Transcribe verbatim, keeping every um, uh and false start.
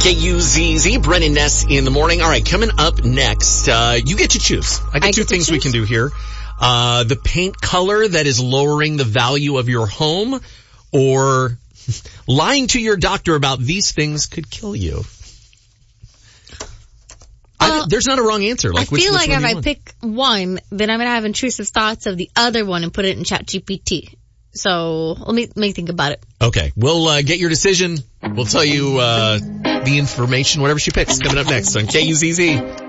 K U Z Z, Brennan Ness in the morning. All right, coming up next, uh, you get to choose. I got I two get to things we choose? can do here. Uh, the paint color that is lowering the value of your home, or lying to your doctor about these things could kill you. I, Well, there's not a wrong answer. Like, I which, feel which like one if do you I want? pick one, then I'm going to have intrusive thoughts of the other one and put it in ChatGPT. So let me, let me think about it. Okay, we'll uh, get your decision. We'll tell you uh, the information, whatever she picks, coming up next on K U Z Z.